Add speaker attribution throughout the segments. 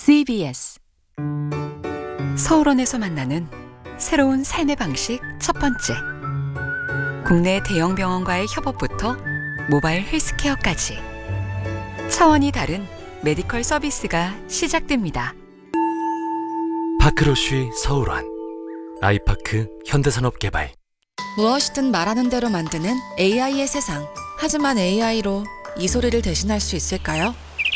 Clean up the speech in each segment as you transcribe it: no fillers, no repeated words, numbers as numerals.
Speaker 1: CBS 서울원에서 만나는 새로운 삶의 방식 첫 번째. 국내 대형 병원과의 협업부터 모바일 헬스케어까지 차원이 다른 메디컬 서비스가 시작됩니다.
Speaker 2: 파크로쉬 서울원, 아이파크 현대산업개발.
Speaker 3: 무엇이든 말하는 대로 만드는 AI의 세상. 하지만 AI로 이 소리를 대신할 수 있을까요?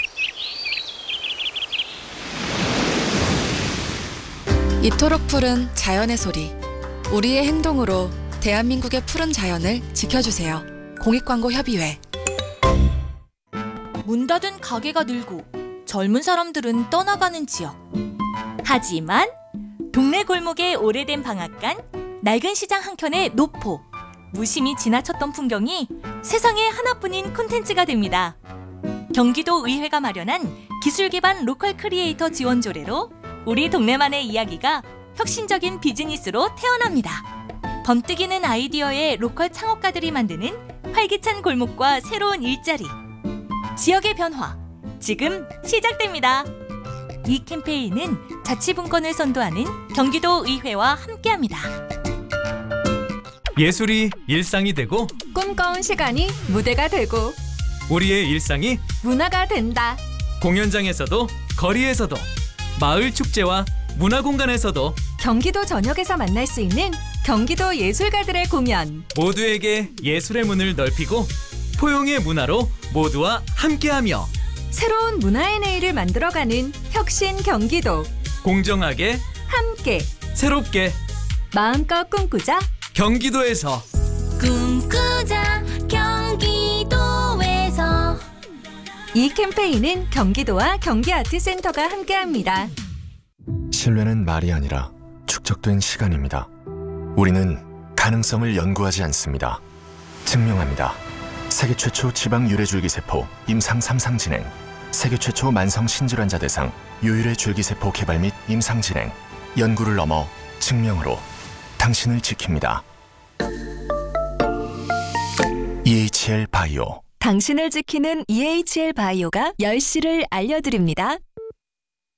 Speaker 3: 이토록 푸른 자연의 소리. 우리의 행동으로 대한민국의 푸른 자연을 지켜주세요. 공익광고협의회.
Speaker 4: 문 닫은 가게가 늘고 젊은 사람들은 떠나가는 지역. 하지만 동네 골목의 오래된 방앗간, 낡은 시장 한켠의 노포, 무심히 지나쳤던 풍경이 세상에 하나뿐인 콘텐츠가 됩니다. 경기도 의회가 마련한 기술 기반 로컬 크리에이터 지원 조례로 우리 동네만의 이야기가 혁신적인 비즈니스로 태어납니다. 번뜩이는 아이디어의 로컬 창업가들이 만드는 활기찬 골목과 새로운 일자리. 지역의 변화, 지금 시작됩니다. 이 캠페인은 자치분권을 선도하는 경기도 의회와 함께합니다.
Speaker 5: 예술이 일상이 되고
Speaker 6: 꿈꿔온 시간이 무대가 되고
Speaker 5: 우리의 일상이
Speaker 6: 문화가 된다.
Speaker 5: 공연장에서도 거리에서도 마을 축제와 문화공간에서도
Speaker 6: 경기도 전역에서 만날 수 있는 경기도 예술가들의 공연.
Speaker 5: 모두에게 예술의 문을 넓히고 포용의 문화로 모두와 함께하며
Speaker 6: 새로운 문화의 내일을 만들어가는 혁신 경기도.
Speaker 5: 공정하게
Speaker 6: 함께
Speaker 5: 새롭게
Speaker 6: 마음껏 꿈꾸자.
Speaker 5: 경기도에서
Speaker 4: 꿈꾸자 경기도에서.
Speaker 6: 이 캠페인은 경기도와 경기아트센터가 함께합니다.
Speaker 7: 신뢰는 말이 아니라 축적된 시간입니다. 우리는 가능성을 연구하지 않습니다. 증명합니다. 세계 최초 지방 유래줄기세포 임상 3상 진행, 세계 최초 만성 신질환자 대상 유일의 줄기세포 개발 및 임상 진행, 연구를 넘어 증명으로 당신을 지킵니다. EHL 바이오.
Speaker 6: 당신을 지키는 EHL 바이오가 10시를 알려드립니다.